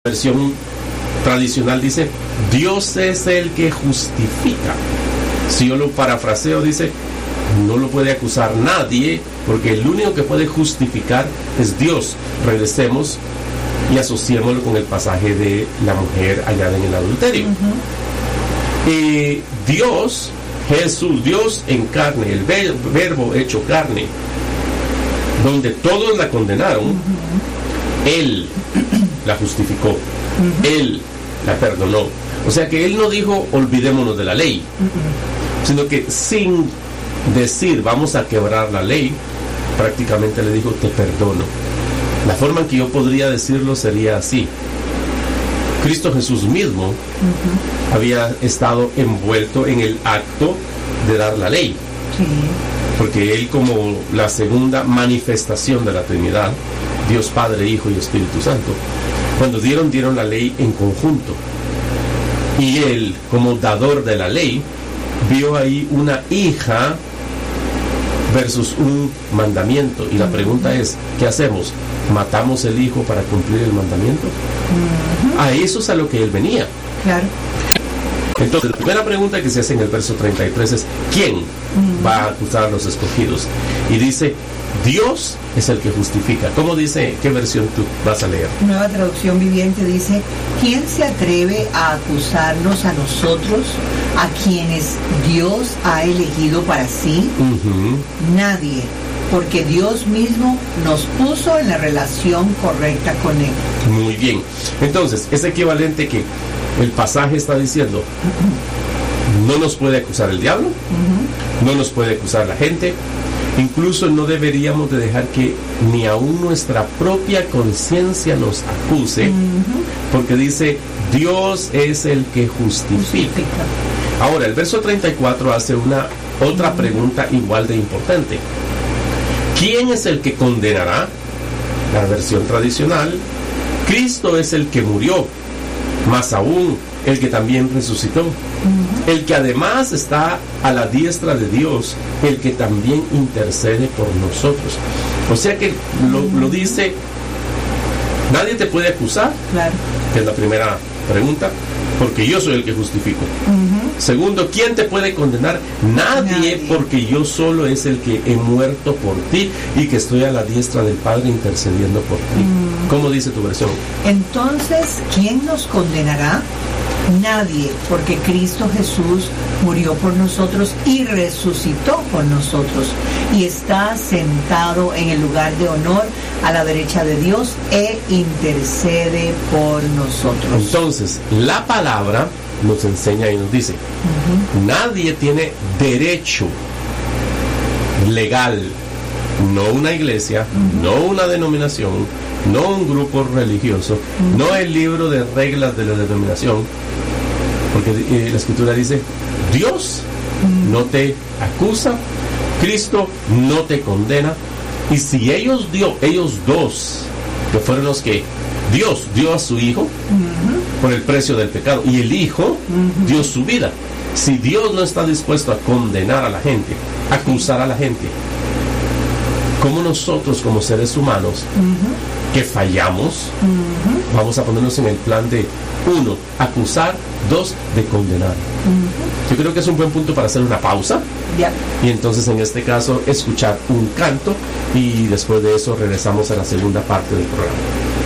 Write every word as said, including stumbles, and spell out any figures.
versión tradicional dice, Dios es el que justifica. Si yo lo parafraseo, dice, no lo puede acusar nadie, porque el único que puede justificar es Dios. Regresemos y asociémoslo con el pasaje de la mujer hallada en el adulterio. Uh-huh. eh, Dios, Jesús, Dios en carne, el ver, verbo hecho carne, donde todos la condenaron, uh-huh. Él la justificó, uh-huh. Él la perdonó. O sea que Él no dijo olvidémonos de la ley, uh-huh. sino que sin decir vamos a quebrar la ley, prácticamente le dijo te perdono. La forma en que yo podría decirlo sería así: Cristo Jesús mismo uh-huh. había estado envuelto en el acto de dar la ley, sí. porque Él, como la segunda manifestación de la Trinidad, Dios Padre, Hijo y Espíritu Santo, cuando dieron, dieron la ley en conjunto, y Él, como dador de la ley, vio ahí una hija versus un mandamiento, y la pregunta es, ¿qué hacemos? ¿Matamos el hijo para cumplir el mandamiento? Uh-huh. A eso es a lo que Él venía. Claro. Entonces, la primera pregunta que se hace en el verso treinta y tres es, ¿quién uh-huh. va a acusar a los escogidos? Y dice, Dios es el que justifica. ¿Cómo dice? ¿Qué versión tú vas a leer? Nueva Traducción Viviente dice, ¿quién se atreve a acusarnos a nosotros, a quienes Dios ha elegido para sí? Uh-huh. Nadie, porque Dios mismo nos puso en la relación correcta con Él. Muy bien. Entonces, es equivalente que el pasaje está diciendo, uh-huh. no nos puede acusar el diablo, uh-huh. no nos puede acusar la gente. Incluso no deberíamos de dejar que ni aún nuestra propia conciencia nos acuse, uh-huh. porque dice, Dios es el que justifica. justifica. Ahora, el verso treinta y cuatro hace una otra uh-huh. pregunta igual de importante. ¿Quién es el que condenará? La versión tradicional, Cristo es el que murió, más aún el que también resucitó, uh-huh. el que además está a la diestra de Dios, el que también intercede por nosotros. O sea que lo, uh-huh. lo dice, nadie te puede acusar, claro. que es la primera pregunta, porque yo soy el que justifico. Uh-huh. Segundo, ¿quién te puede condenar? Nadie, Nadie, porque yo solo es el que he muerto por ti y que estoy a la diestra del Padre intercediendo por ti. Uh-huh. ¿Cómo dice tu versión? Entonces, ¿quién nos condenará? Nadie, porque Cristo Jesús murió por nosotros y resucitó por nosotros y está sentado en el lugar de honor a la derecha de Dios e intercede por nosotros. Entonces, la palabra nos enseña y nos dice, uh-huh. nadie tiene derecho legal, no una iglesia, uh-huh. no una denominación, no un grupo religioso, uh-huh. no el libro de reglas de la denominación, porque eh, la escritura dice, Dios uh-huh. no te acusa, Cristo no te condena, y si ellos dio, ellos dos, que fueron los que Dios dio a su Hijo uh-huh. por el precio del pecado, y el Hijo uh-huh. dio su vida. Si Dios no está dispuesto a condenar a la gente, a acusar a la gente, ¿cómo nosotros como seres humanos uh-huh. que fallamos uh-huh. vamos a ponernos en el plan de uno, acusar, dos, de condenar? Uh-huh. Yo creo que es un buen punto para hacer una pausa yeah. y entonces en este caso escuchar un canto y después de eso regresamos a la segunda parte del programa.